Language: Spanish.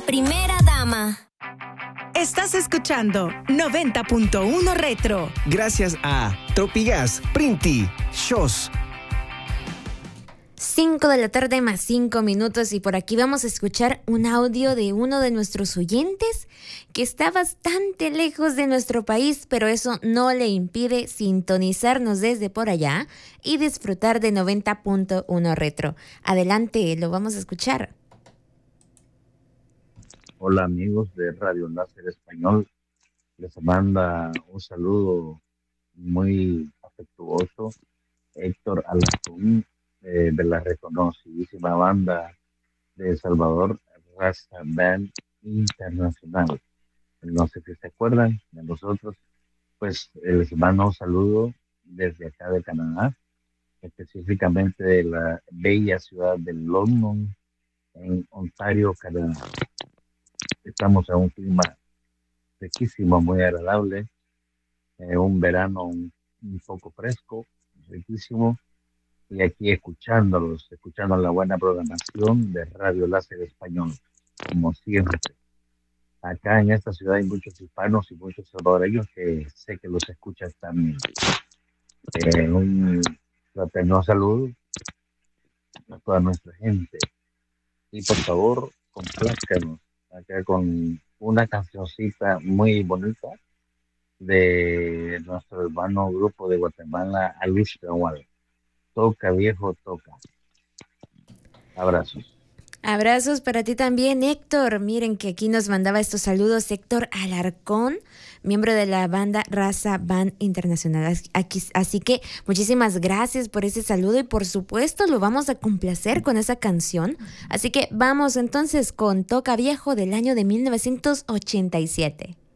primera dama. Estás escuchando 90.1 Retro. Gracias a Tropigas, Printi, Shows. 5 de la tarde más 5 minutos y por aquí vamos a escuchar un audio de uno de nuestros oyentes que está bastante lejos de nuestro país, pero eso no le impide sintonizarnos desde por allá y disfrutar de 90.1 Retro. Adelante, lo vamos a escuchar. Hola amigos de Radio Láser Español, les manda un saludo muy afectuoso Héctor Alarcón, de la reconocidísima banda de El Salvador, Raza Band Internacional. No sé si se acuerdan de nosotros, pues les mando un saludo desde acá de Canadá, específicamente de la bella ciudad de London, en Ontario, Canadá. Estamos en un clima riquísimo, muy agradable, un verano un poco fresco, riquísimo, y aquí escuchando la buena programación de Radio Láser Español, como siempre. Acá en esta ciudad hay muchos hispanos y muchos salvadoreños que sé que los escuchan también. Un fraterno saludo a toda nuestra gente. Y por favor, complázcanos acá con una cancioncita muy bonita de nuestro hermano grupo de Guatemala, Alush Rawal. Toca, viejo, toca. Abrazos. Abrazos para ti también, Héctor. Miren que aquí nos mandaba estos saludos Héctor Alarcón, miembro de la banda Raza Band Internacional. Así que muchísimas gracias por ese saludo y por supuesto lo vamos a complacer con esa canción. Así que vamos entonces con Toca Viejo del año de 1987.